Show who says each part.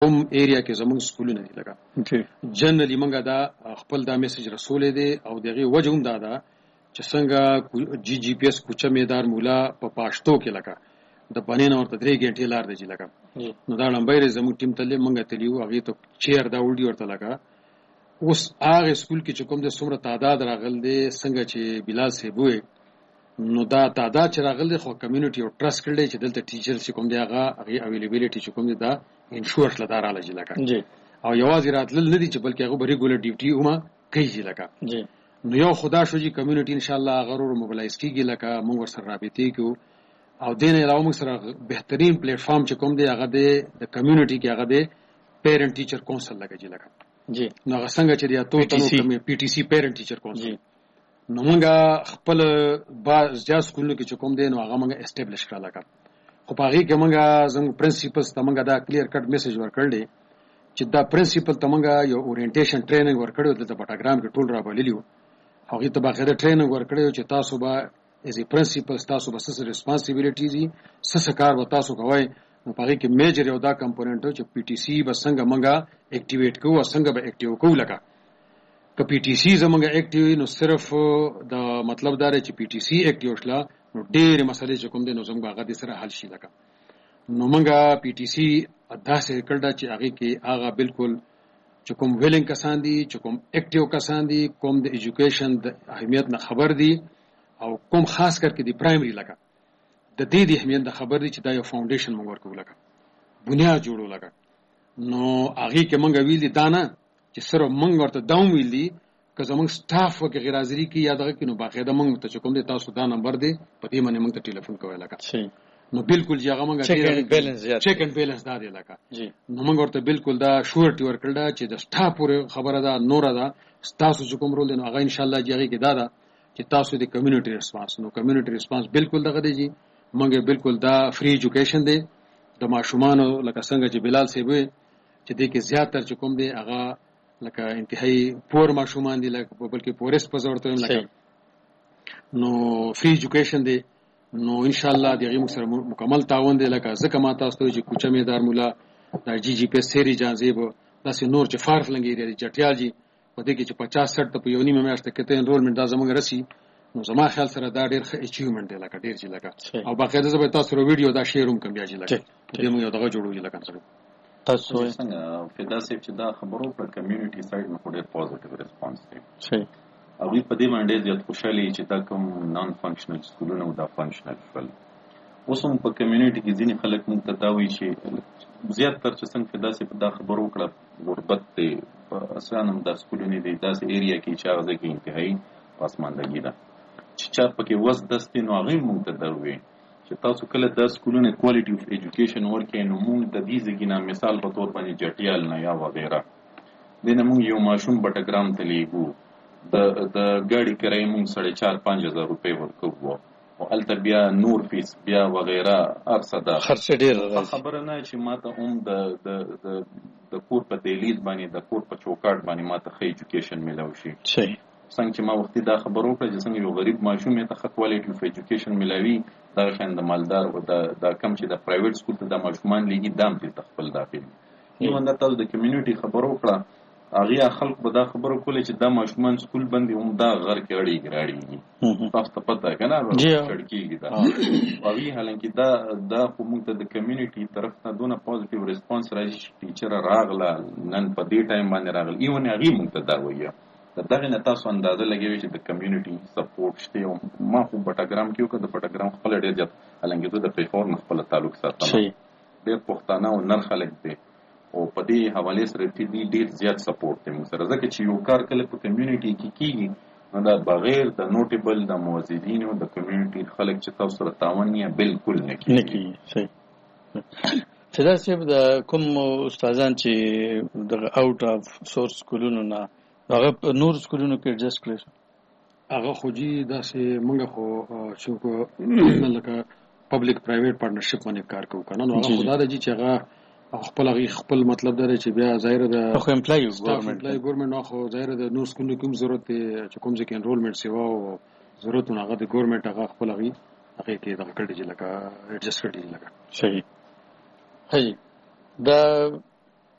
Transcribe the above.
Speaker 1: کوم ایریا کې زموږ سکولونه دي لکه جنرالي موږ دا خپل دا میسج رسولې دي او دغه وجه هم دا ده چې څنګه جی پی ایس کوچه میدار مولا په پاشتو کې لکه د بنین ورته 3 غنټې لار دی لکه نو دا لمبای زموږ ټیم ته موږ تلیو هغه ته چیر دا وړي ورته لکه اوس هغه سکول کې چې کوم د څومره تعداد راغل دي څنګه چې بلال صاحب وي نو دا تعداد چې راغل دي خو کمیونټي او ټرست کړل چې دلته ټیچر چې کوم دی هغه اویلیبিলিټي چې کوم دی دا انشور لدار علاج لکه او یوازې راتلل نه دي چې بلکې هغه ریګولر ډیوټي هم کوي لکه نو یو خدا شو چې کمیونټي ان شاء الله غرور موبلایز کیږي لکه موږ سره رابطې کوو او دین علاوه موږ سره بهترین پلیټ فارم چې کوم دی هغه د کمیونټي کې هغه د پیرنټ ټیچر کونسل لګي لکه نو هغه څنګه چې یا ته کوم پی ټی سی پیرنټ ټیچر کونسل نو موږ خپل باز جاس سکولونو کې چې کوم دی نو هغه موږ اسټابلیش کړل لکه خو په هغه کې موږ زموږ پرنسپلز ته موږ دا کلیر کټ میسج ورکړل چې دا پرنسپل ته موږ یو اورینټیشن ټریننګ ورکړو د پټاګرام کې ټول را بللیو هغه ته باخره ټریننګ ورکړو چې تاسو به as a principal تاسو به څه ریسپانسیبিলিټیز دي څه کار به تاسو کوئ نو په هغه کې میجر یو دا کمپوننټ چې پی ټی سی به څنګه موږ اکټیویټ کوو څنګه به اکټیو کوو لکه که پی ټی سی زموږ اکټیو نو صرف د مطلب دا چې پی ټی سی اکټیو شله نو ډېر مسلې چې کوم دي نو زموږ هغه د سره حل شي لکه نو موږ پی ټی سی داسې کړل چې هغه کې هغه بالکل چې کوم ویلینګ کسان دي چې کوم اکټیو کسان دي کوم د ایجوکیشن د اهمیت نه خبر دي او کوم خاص کر کې د پرایمري لکه د دې د اهمیت د خبر دي چې دا یو فاونډیشن موږ ورکو لکه بنیاد جوړو لکه نو هغه کې موږ ویلي دا نه چې سره موږ ورته داوم ویلي که زموږ سټاف وکړي غیر حاضری کې یا دغه کې نو باقاعده موږ ته کوم دي تاسو دا نمبر دی په دې باندې موږ ته ټلیفون کوی لکه نو بالکل چې هغه موږ چیک اینڈ بیلنس دا دی لکه نو موږ ورته بالکل دا شورټي ورکړل چې د سټاف پورې خبره ده نور ده تاسو چې کوم رول دی نو هغه ان شاء الله چې هغه کې دا ده چې تاسو د کمیونټي ریسپانس نو کمیونټي ریسپانس بالکل دغه دی موږ بالکل دا فری ایجوکیشن دی د ماشومانو لکه څنګه چې بلال صاحب چې دې کې زیاتره چې کوم دی هغه لکه انتهایی پور ماشومان دي لکه بلکې پورس په ضرورت هم لکه نو فری ایجوکیشن دی نو ان شاء الله دغه موږ سره مکمل تعاون دی لکه ځکه ما تاسو ته چې کوچه میدار مولا د جی پی سری جانزیب داسې نور چې فارف لنګي دی جټیال جی په دې کې چې 50-60 ته په یو نیمه میاشت کې ته انرولمنت دا زموږ رسی نو زما خیال سره دا ډېر ښه اچیومنت دی لکه ډېر چې لکه او باقاعده زه به تاسو سره ویډیو دا شیر هم کوم بیا چې لکه دې موږ یو دغه جوړوي لکه
Speaker 2: تاسو څنګه فدا صاحب چې دا خبرو پر کمیونټي سایډ نه ډېر پوزټیو ریسپانس دی
Speaker 3: صحیح
Speaker 2: او په دې باندې زیات خوشالي چې دا کوم نان فنکشنل سکولونه او دا فنکشنل شول اوس هم په کمیونټي کې ځینې خلک مونږ ته دا وایي چې زیات تر چې څنګه فدا صاحب دا خبرو کړه غربت دی په اسانم دا سکولونه دي داسې ایریا کې چې هغه کې انتهایی پاسماندګي ده چې چا پکې وس دستې نو هغه مونږ ته دا وایي چې تاسو کله د سکولونو کوالټي اف ایجوکیشن ورکې نو مونږ د دې ځګینا مثال په تور باندې جټیال نه یا وغیرہ دنه مونږ یو ماشوم بټګرام ته لیګو د ګاډي کرای مونږ 4,500 روپے ورکوو او الته بیا نور فیس بیا وغیرہ ارصدا
Speaker 3: خرچ ډیر
Speaker 2: خبره نه چې ماته هم د کور په دلیل باندې د کور په چوکاټ باندې ماته ښه ایجوکیشن ملو شي
Speaker 3: صحیح
Speaker 2: څنګه چې ما وختي دا خبرو کړه چې څنګه یو غریب ماشوم ته ښه کوالټي اف ایجوکیشن ملوي دا شان د مالدار او د کم چې د پرایویټ سکول ته د ماشومان لګي دام دي خپل داخل یو اند تاسو د کمیونټي خبرو کړه هغه خلک به دا خبرو کولې چې دا ماشومان سکول باندې هم دا غر کې اړي تاسو ته پته کنه چړکیږي دا او وی حالانکه دا خو موږ ته د کمیونټي طرف نه دونه پوزټیو ریسپانس راځي چې ټیچر راغله نن په دې ټایم باندې راغله ایون هغه موږ ته دا وایي دغه نه تاسو اندازه لګوي چې د کمیونټي سپورټ شته او ما خو پټاګرام کې وکړ د پټاګرام خپل ډېر ځات حالانکه زه د پیښور نه خپل تعلق ساتم ډېر پښتانه او نر خلک دي او په دې حواله سره ډېر زیات سپورټ دی موږ سره ځکه چې یو کار کله په کمیونټي کې کیږي نو دا بغیر د نوټیبل د موظفینو د کمیونټي خلک چې تاسو سره تعاون یې بالکل نه
Speaker 3: کیږي صحیح فدا صاحب د کوم استادان چې د اوټ اف سورس سکولونو نه هغه نور سکولونو کې ایڈجسټ کړی
Speaker 1: هغه خو جی داسې موږ خو چې لکه پبلک پرایویټ پارټنرشپ باندې کار کوو کنه نو هغه خدای دې چې هغه خپل مطلب دی چې بیا ظاهر ده
Speaker 3: خو امپلای
Speaker 1: ګورنمنت نو خو ظاهر ده نور سکولونو کوم ضرورت دی چې کوم ځکه انرولمنت سیوا او ضرورتونه هغه د ګورنمنت هغه خپل هغه کې دغه کړی چې لکه ایڈجسټ کړی لکه
Speaker 3: صحیح هي دا